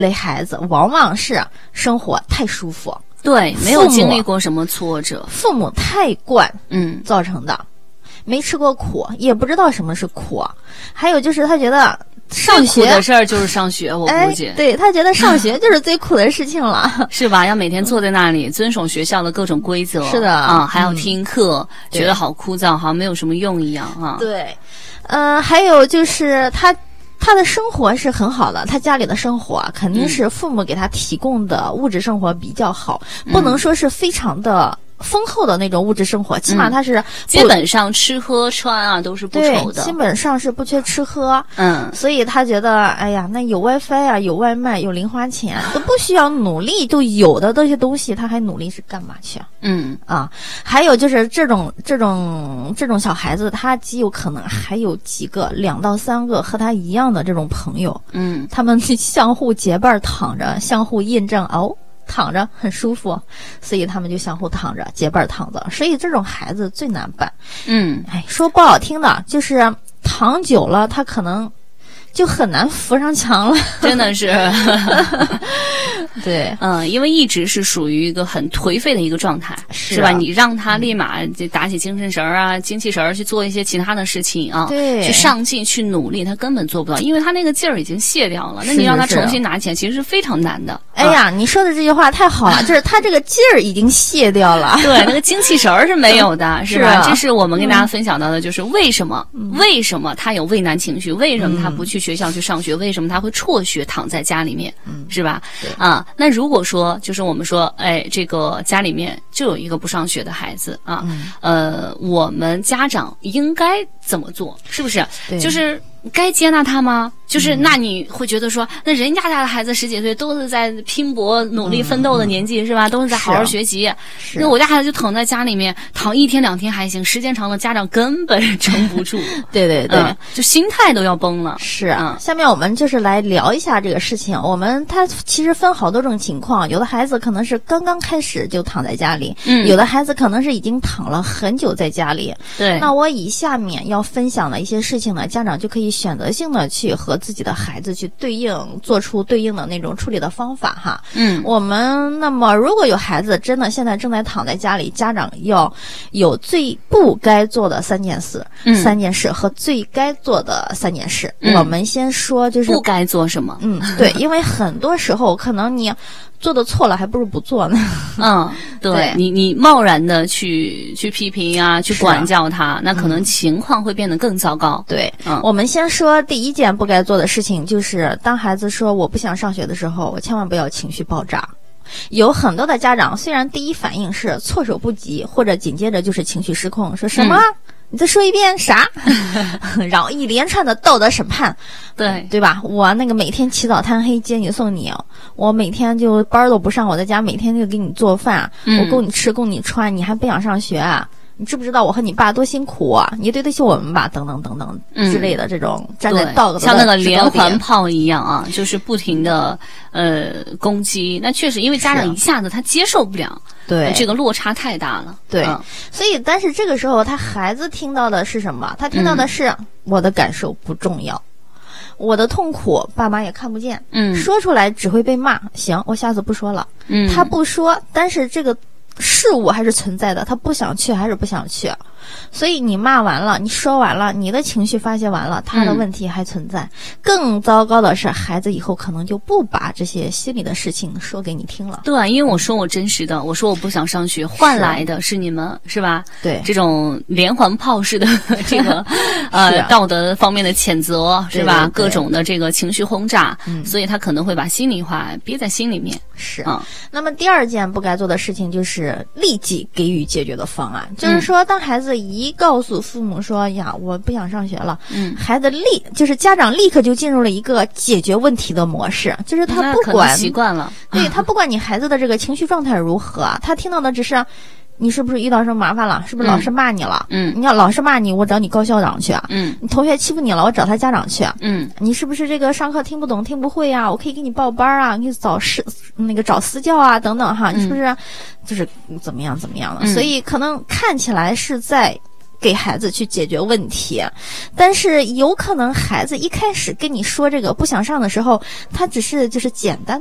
类孩子往往是生活太舒服， 对，没有经历过什么挫折， 父母太惯，造成的，没吃过苦，也不知道什么是苦。还有就是他觉得上学最苦的事儿就是上学，我估计， 对，他觉得上学就是最苦的事情了， 是吧？要每天坐在那里遵守学校的各种规则， 是的啊，还要听课，觉得好枯燥，好像没有什么用一样啊。 对，还有就是他的生活是很好的，他家里的生活肯定是父母给他提供的物质生活比较好，不能说是非常的丰厚的那种物质生活，起码他是基本上吃喝穿啊都是不愁的， 基本上是不缺吃喝。所以他觉得哎呀，那有 WiFi 啊，有外卖，有零花钱，都不需要努力，就有的这些东西，他还努力是干嘛去啊？还有就是这种小孩子，他极有可能还有几个2到3个和他一样的这种朋友，他们相互结伴躺着，相互印证躺着很舒服，所以他们就相互躺着，结伴躺着。所以这种孩子最难办。说不好听的，就是躺久了，他可能就很难扶上墙了， 真的是。 对， 因为一直是属于一个很颓废的一个状态，是吧？你让他立马就打起精神神啊、精气神去做一些其他的事情啊， 对， 去上进、去努力，他根本做不到，因为他那个劲儿已经卸掉了。那你让他重新拿起来，其实是非常难的。 哎呀，你说的这句话太好了，就是他这个劲儿已经卸掉了， 对，那个精气神是没有的，是吧？这是我们跟大家分享到的，就是为什么他有畏难情绪，为什么他不去学校去上学，为什么他会辍学躺在家里面，是吧？那如果说就是我们说，这个家里面就有一个不上学的孩子啊，我们家长应该怎么做？是不是？就是该接纳他吗？就是那你会觉得说，那人家的孩子10几岁都是在拼搏、努力、奋斗的年纪，是吧？都是在好好学习。那我家孩子就躺在家里面，躺1天2天还行，时间长了，家长根本撑不住。 对， 就心态都要崩了。 是啊，下面我们就是来聊一下这个事情。他其实分好多种情况，有的孩子可能是刚刚开始就躺在家里，有的孩子可能是已经躺了很久在家里。 对， 那我以下面要分享的一些事情呢，家长就可以选择性的去和自己的孩子去对应，做出对应的那种处理的方法哈。那么如果有孩子真的现在正在躺在家里，家长要有最不该做的3件事和最该做的3件事。我们先说就是不该做什么。 对，因为很多时候可能你做的错了，还不如不做呢。 对，你贸然的去批评啊，去管教他，那可能情况会变得更糟糕。 对，我们先说第一件不该做的事情，就是当孩子说我不想上学的时候，我千万不要情绪爆炸。有很多的家长虽然第一反应是措手不及，或者紧接着就是情绪失控，说什么你再说一遍啥？然后一连串的道德审判，对吧？我那个每天起早贪黑接你送你，我每天就班都不上，我在家每天就给你做饭，我供你吃供你穿，你还不想上学啊？你知不知道我和你爸多辛苦啊？你对得起我们吧？等等等等之类的这种站在道德的像那个连环炮一样啊，就是不停的攻击。那确实，因为家长一下子他接受不了， 对这个落差太大了。 对，所以但是这个时候他孩子听到的是什么？他听到的是我的感受不重要。我的痛苦爸妈也看不见，说出来只会被骂。行，我下次不说了。他不说，但是这个事物还是存在的，他不想去还是不想去，所以你骂完了，你说完了，你的情绪发泄完了，他的问题还存在。更糟糕的是，孩子以后可能就不把这些心里的事情说给你听了。 对，因为我说我真实的，我说我不想上学，换来的是你们是吧？ 对， 这种连环炮式的这个道德方面的谴责是吧？各种的这个情绪轰炸，所以他可能会把心里话憋在心里面。 是那么第二件不该做的事情就是立即给予解决的方案，就是说当孩子一告诉父母说呀我不想上学了，孩子就是家长立刻就进入了一个解决问题的模式，就是他不管习惯了， 对，他不管你孩子的这个情绪状态如何，他听到的只是你是不是遇到什么麻烦了？是不是老师骂你了？你要老师骂你，我找你高校长去。你同学欺负你了，我找他家长去。你是不是这个上课听不懂、听不会啊？我可以给你报班啊，你找私教啊，等等哈。你是不是就是怎么样的？所以可能看起来是在给孩子去解决问题。但是有可能孩子一开始跟你说这个不想上的时候，他只是就是简单